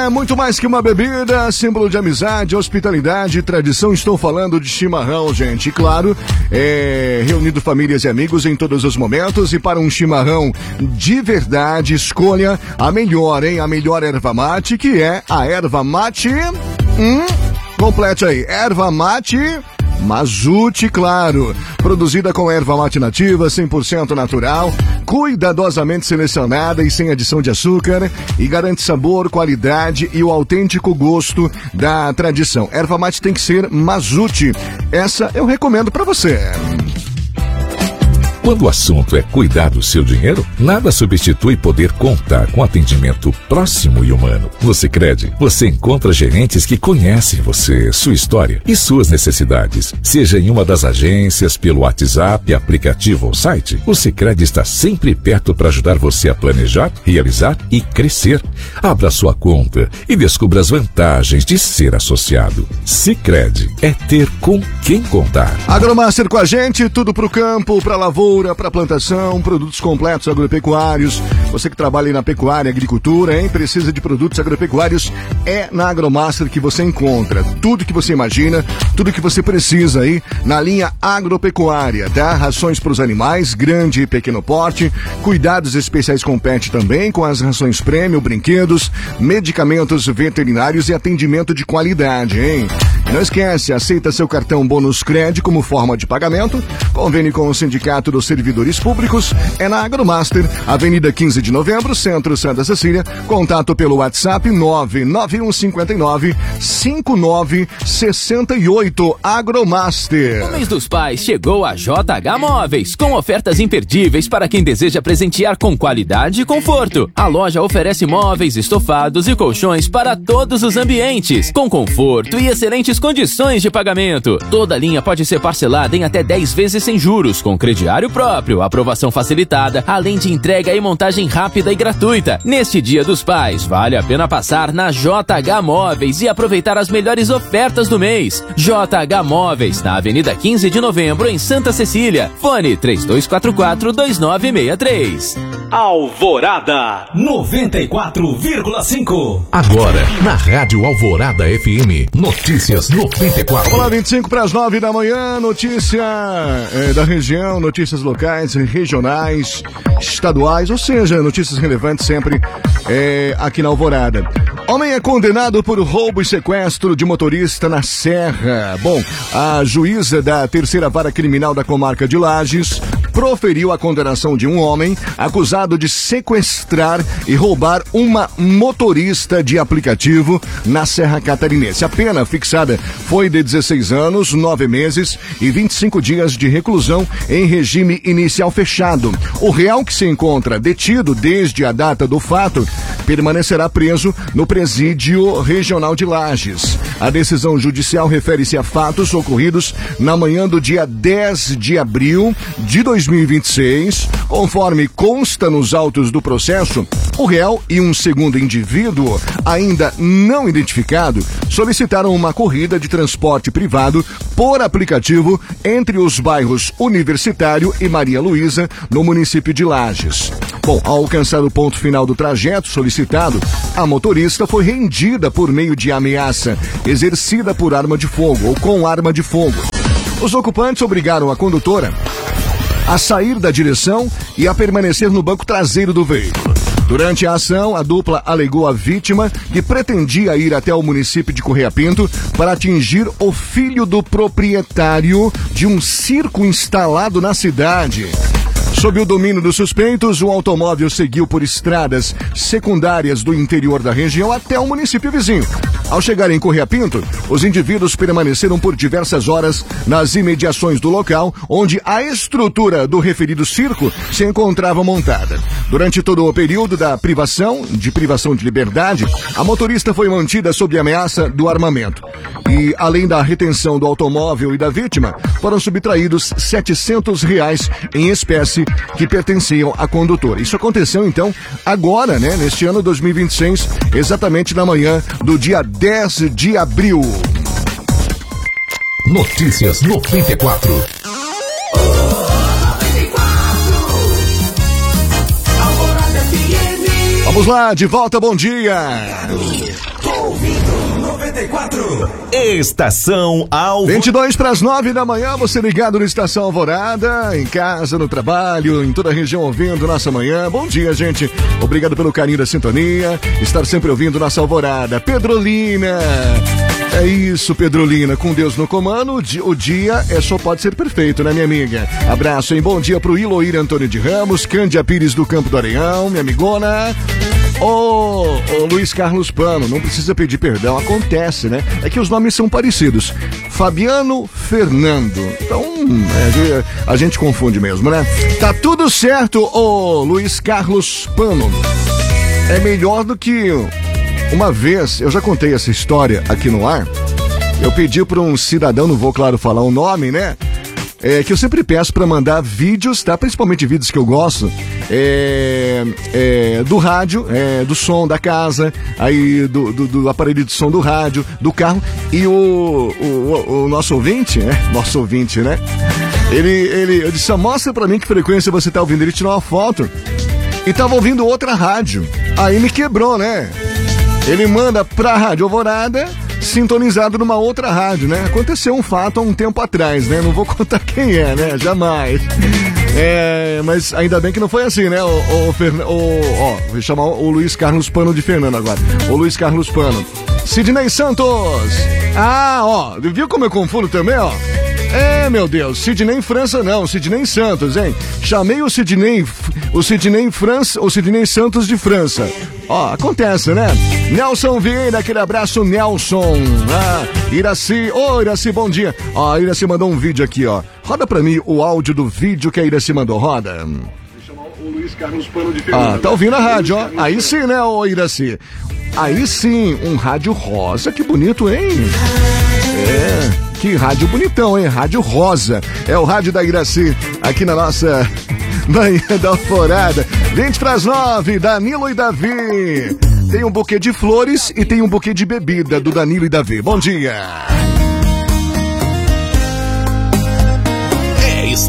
é muito mais que uma bebida, símbolo de amizade, hospitalidade e tradição. Estou falando de chimarrão, gente. E claro, reunindo famílias e amigos em todos os momentos. E para um chimarrão de verdade, escolha a melhor, hein? A melhor erva mate, que é a erva mate... complete aí, erva mate... Mazute, claro, produzida com erva mate nativa, 100% natural, cuidadosamente selecionada e sem adição de açúcar e garante sabor, qualidade e o autêntico gosto da tradição. Erva mate tem que ser Mazute. Essa eu recomendo pra você. Quando o assunto é cuidar do seu dinheiro, nada substitui poder contar com atendimento próximo e humano. No Sicredi, você encontra gerentes que conhecem você, sua história e suas necessidades. Seja em uma das agências, pelo WhatsApp, aplicativo ou site, o Sicredi está sempre perto para ajudar você a planejar, realizar e crescer. Abra sua conta e descubra as vantagens de ser associado. Sicredi é ter com quem contar. Agromaster com a gente, tudo pro campo, pra lavoura, para plantação, produtos completos agropecuários. Você que trabalha aí na pecuária, agricultura, hein? Precisa de produtos agropecuários, é na Agromaster que você encontra tudo que você imagina, tudo que você precisa aí na linha agropecuária, tá? Rações para os animais, grande e pequeno porte, cuidados especiais com pet também, com as rações prêmio, brinquedos, medicamentos veterinários e atendimento de qualidade, hein? Não esquece, aceita seu cartão Bônus Cred como forma de pagamento, convênio com o Sindicato dos Servidores Públicos, é na Agromaster, Avenida 15 de Novembro, Centro Santa Cecília, contato pelo WhatsApp 99159-5968, Agromaster. O mês dos pais chegou a JH Móveis, com ofertas imperdíveis para quem deseja presentear com qualidade e conforto. A loja oferece móveis, estofados e colchões para todos os ambientes, com conforto e excelentes condições de pagamento. Toda a linha pode ser parcelada em até 10 vezes sem juros, com crediário próprio, aprovação facilitada, além de entrega e montagem rápida e gratuita. Neste Dia dos Pais, vale a pena passar na JH Móveis e aproveitar as melhores ofertas do mês. JH Móveis, na Avenida 15 de Novembro, em Santa Cecília. Fone 3244-2963. Alvorada 94,5. Agora, na Rádio Alvorada FM, Notícias 94. Vamos lá, 25 para as 9 da manhã, notícia da região, notícias locais, regionais, estaduais, ou seja, notícias relevantes sempre aqui na Alvorada. Homem é condenado por roubo e sequestro de motorista na Serra. Bom, a juíza da terceira vara criminal da comarca de Lages proferiu a condenação de um homem acusado de sequestrar e roubar uma motorista de aplicativo na Serra Catarinense. A pena fixada foi de 16 anos, 9 meses e 25 dias de reclusão em regime inicial fechado. O réu, que se encontra detido desde a data do fato, permanecerá preso no presídio regional de Lages. A decisão judicial refere-se a fatos ocorridos na manhã do dia 10 de abril de 2026. Conforme consta nos autos do processo, o réu e um segundo indivíduo, ainda não identificado, solicitaram uma corrida de transporte privado por aplicativo entre os bairros Universitário e Maria Luísa, no município de Lages. Bom, ao alcançar o ponto final do trajeto solicitado, a motorista foi rendida por meio de ameaça exercida por arma de fogo ou com arma de fogo. Os ocupantes obrigaram a condutora a sair da direção e a permanecer no banco traseiro do veículo. Durante a ação, a dupla alegou à vítima que pretendia ir até o município de Correia Pinto para atingir o filho do proprietário de um circo instalado na cidade. Sob o domínio dos suspeitos, o automóvel seguiu por estradas secundárias do interior da região até o município vizinho. Ao chegar em Correia Pinto, os indivíduos permaneceram por diversas horas nas imediações do local, onde a estrutura do referido circo se encontrava montada. Durante todo o período da privação de liberdade, a motorista foi mantida sob ameaça do armamento. E, além da retenção do automóvel e da vítima, foram subtraídos R$700 em espécie que pertenciam à condutora. Isso aconteceu, então, agora, né, neste ano 2026, exatamente na manhã do dia 10 de abril. Notícias 94. Vamos lá, de volta, bom dia. Estação Alvorada. 22 para as 9 da manhã, você ligado no Estação Alvorada, em casa, no trabalho, em toda a região ouvindo nossa manhã. Bom dia, gente. Obrigado pelo carinho da sintonia, estar sempre ouvindo nossa Alvorada. Pedrolina. É isso, Pedrolina, com Deus no comando, o dia só pode ser perfeito, né, minha amiga? Abraço, hein? Bom dia pro Iloir Antônio de Ramos, Cândia Pires do Campo do Areião, minha amigona. Ô Luiz Carlos Pano, não precisa pedir perdão, acontece, né? É que os nomes são parecidos. Fabiano Fernando. Então, a gente confunde mesmo, né? Tá tudo certo, ô Luiz Carlos Pano. É melhor do que... Uma vez, eu já contei essa história aqui no ar, eu pedi para um cidadão, não vou, claro, falar o nome, né? Que eu sempre peço para mandar vídeos, tá? Principalmente vídeos que eu gosto, do rádio, do som da casa, aí do aparelho de som do rádio, do carro, e o nosso ouvinte, né? Ele disse, mostra para mim que frequência você tá ouvindo, ele tirou uma foto e tava ouvindo outra rádio, aí me quebrou, né? Ele manda pra Rádio Alvorada, sintonizado numa outra rádio, né? Aconteceu um fato há um tempo atrás, né? Não vou contar quem é, né? Jamais. Mas ainda bem que não foi assim, né? Vou chamar o Luiz Carlos Pano de Fernando agora. O Luiz Carlos Pano. Sidney Santos. Viu como eu confundo também, ó? Meu Deus, Sidney França não, Sidney Santos, hein? Chamei o Sidney Santos de França. Acontece, né? Nelson Vieira, aquele abraço, Nelson. Iraci, Iraci, bom dia. Iraci mandou um vídeo aqui, ó. Roda pra mim o áudio do vídeo que a Iraci mandou, roda. O Luiz Carlos Pano de Fernando. Tá ouvindo a rádio, ó. Aí sim, né, Iraci? Aí sim, um rádio rosa, que bonito, hein? Que rádio bonitão, hein? Rádio rosa. É o rádio da Iraci, aqui na nossa manhã da Alvorada. 20 para as 9, Danilo e Davi. Tem um buquê de flores e tem um buquê de bebida do Danilo e Davi. Bom dia.